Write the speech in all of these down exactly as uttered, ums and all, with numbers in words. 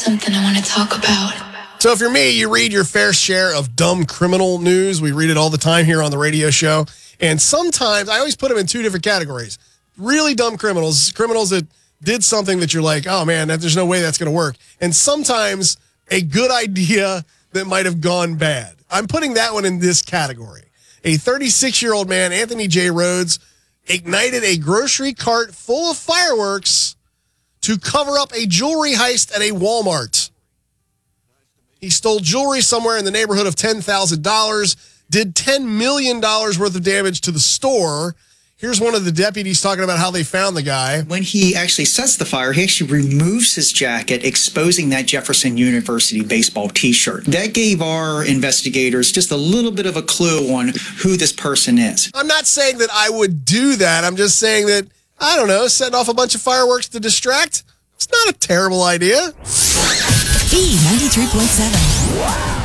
something I want to talk about. So if you're me, you read your fair share of dumb criminal news. We read it all the time here on the radio show. And sometimes, I always put them in two different categories. Really dumb criminals, criminals that did something that you're like, oh man, that, there's no way that's going to work. And sometimes a good idea that might have gone bad. I'm putting that one in this category. A thirty-six-year-old man, Anthony J. Rhodes, ignited a grocery cart full of fireworks to cover up a jewelry heist at a Walmart. He stole jewelry somewhere in the neighborhood of ten thousand dollars, did ten million dollars worth of damage to the store. Here's one of the deputies talking about how they found the guy. When he actually sets the fire, he actually removes his jacket, exposing that Jefferson University baseball T-shirt. That gave our investigators just a little bit of a clue on who this person is. I'm not saying that I would do that. I'm just saying that, I don't know, setting off a bunch of fireworks to distract, it's not a terrible idea. B ninety-three point seven.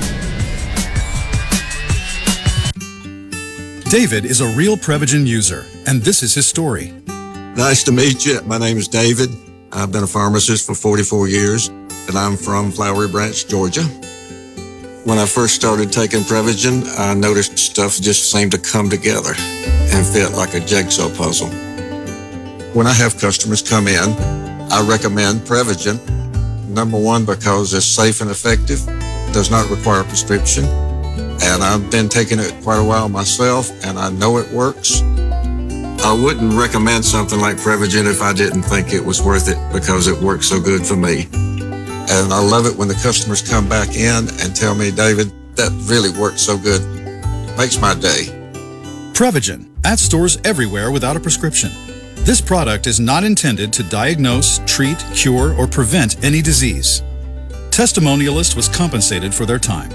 David is a real Prevagen user, and this is his story. Nice to meet you. My name is David. I've been a pharmacist for forty-four years, and I'm from Flowery Branch, Georgia. When I first started taking Prevagen, I noticed stuff just seemed to come together and fit like a jigsaw puzzle. When I have customers come in, I recommend Prevagen. Number one, because it's safe and effective, does not require a prescription. And I've been taking it quite a while myself, and I know it works. I wouldn't recommend something like Prevagen if I didn't think it was worth it because it works so good for me. And I love it when the customers come back in and tell me, David, that really works so good. Makes my day. Prevagen, at stores everywhere without a prescription. This product is not intended to diagnose, treat, cure, or prevent any disease. Testimonialist was compensated for their time.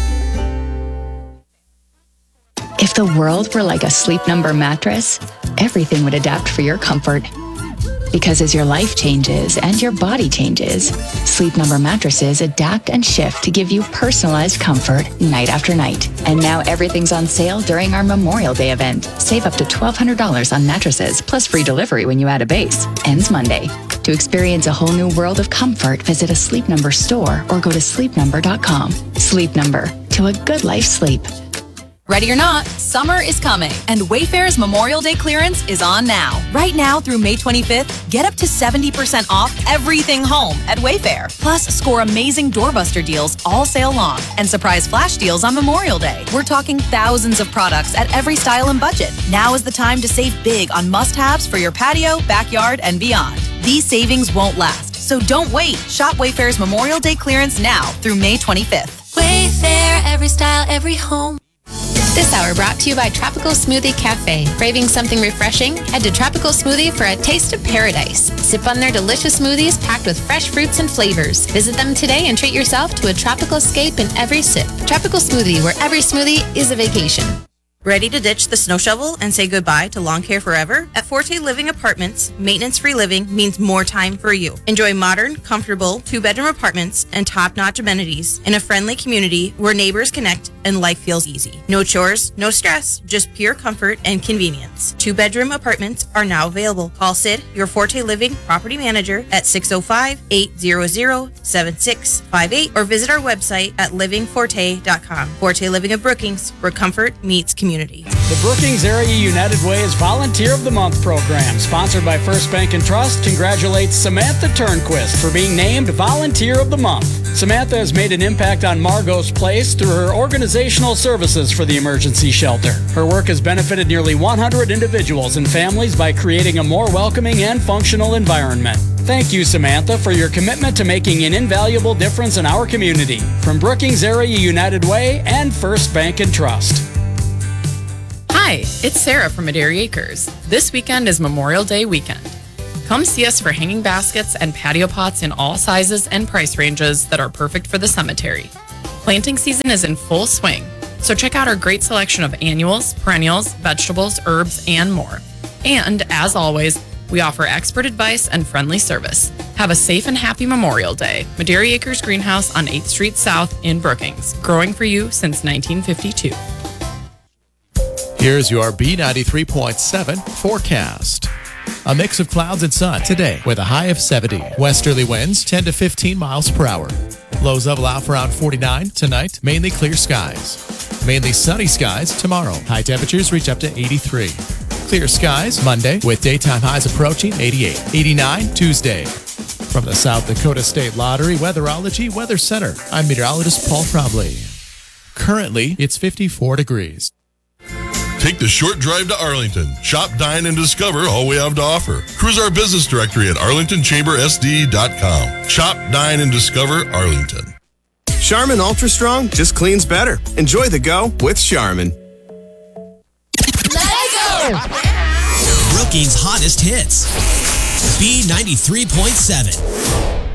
If the world were like a Sleep Number mattress, everything would adapt for your comfort. Because as your life changes and your body changes, Sleep Number mattresses adapt and shift to give you personalized comfort night after night. And now everything's on sale during our Memorial Day event. Save up to twelve hundred dollars on mattresses, plus free delivery when you add a base. Ends Monday. To experience a whole new world of comfort, visit a Sleep Number store or go to sleep number dot com. Sleep Number. To a good life sleep. Ready or not, summer is coming, and Wayfair's Memorial Day clearance is on now. Right now through May twenty-fifth, get up to seventy percent off everything home at Wayfair. Plus, score amazing doorbuster deals all sale long and surprise flash deals on Memorial Day. We're talking thousands of products at every style and budget. Now is the time to save big on must-haves for your patio, backyard, and beyond. These savings won't last, so don't wait. Shop Wayfair's Memorial Day clearance now through May twenty-fifth. Wayfair, every style, every home. This hour brought to you by Tropical Smoothie Cafe. Craving something refreshing? Head to Tropical Smoothie for a taste of paradise. Sip on their delicious smoothies packed with fresh fruits and flavors. Visit them today and treat yourself to a tropical escape in every sip. Tropical Smoothie, where every smoothie is a vacation. Ready to ditch the snow shovel and say goodbye to lawn care forever? At Forte Living Apartments, maintenance-free living means more time for you. Enjoy modern, comfortable, two-bedroom apartments and top-notch amenities in a friendly community where neighbors connect and life feels easy. No chores, no stress, just pure comfort and convenience. Two-bedroom apartments are now available. Call Sid, your Forte Living property manager, at six oh five, eight hundred, seven six five eight or visit our website at living forte dot com. Forte Living of Brookings, where comfort meets community. The Brookings Area United Way's Volunteer of the Month program, sponsored by First Bank and Trust, congratulates Samantha Turnquist for being named Volunteer of the Month. Samantha has made an impact on Margot's Place through her organizational services for the emergency shelter. Her work has benefited nearly one hundred individuals and families by creating a more welcoming and functional environment. Thank you, Samantha, for your commitment to making an invaluable difference in our community. From Brookings Area United Way and First Bank and Trust. Hi, it's Sarah from Adair Acres. This weekend is Memorial Day weekend. Come see us for hanging baskets and patio pots in all sizes and price ranges that are perfect for the cemetery. Planting season is in full swing, so check out our great selection of annuals, perennials, vegetables, herbs, and more. And as always, we offer expert advice and friendly service. Have a safe and happy Memorial Day. Adair Acres Greenhouse on eighth Street South in Brookings, growing for you since nineteen fifty-two. Here's your B ninety-three point seven forecast. A mix of clouds and sun today with a high of seventy. Westerly winds ten to fifteen miles per hour. Lows level out for around forty-nine. Tonight, mainly clear skies. Mainly sunny skies tomorrow. High temperatures reach up to eighty-three. Clear skies Monday with daytime highs approaching eighty-eight. eighty-nine Tuesday. From the South Dakota State Lottery Weatherology Weather Center, I'm meteorologist Paul Trombley. Currently, it's fifty-four degrees. Take the short drive to Arlington. Shop, dine, and discover all we have to offer. Cruise our business directory at arlington chamber s d dot com. Shop, dine, and discover Arlington. Charmin Ultra Strong just cleans better. Enjoy the go with Charmin. Let's go! Brookings' hottest hits. B ninety-three point seven.